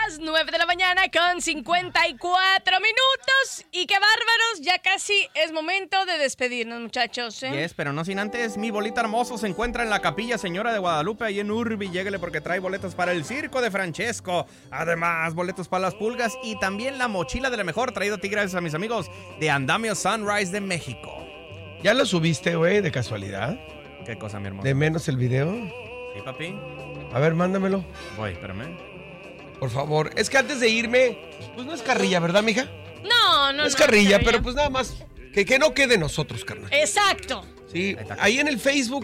las 9 de la mañana con 54 minutos. Y qué bárbaros, ya casi es momento de despedirnos, muchachos. Yes, pero no sin antes, mi bolita hermoso se encuentra en la Capilla Señora de Guadalupe, ahí en Urbi. Lléguele porque trae boletos para el Circo de Francesco. Además, boletos para las pulgas y también la mochila de la mejor, traído a ti gracias a mis amigos de Andamio Sunrise de México. ¿Ya lo subiste, güey, de casualidad? ¿Qué cosa, mi hermano? ¿De menos el video? Sí, papi. A ver, mándamelo. Voy, espérame. Por favor. Es que antes de irme, pues no es carrilla, ¿verdad, mija? No es carrilla, pero pues nada más que no quede nosotros, carnal. Exacto. Sí, ahí en el Facebook